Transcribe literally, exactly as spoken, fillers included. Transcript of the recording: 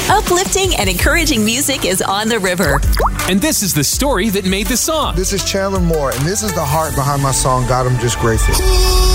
Uplifting and encouraging music is on the river. And this is the story that made the song. This is Chandler Moore, and this is the heart behind my song, God, I'm Just Grateful.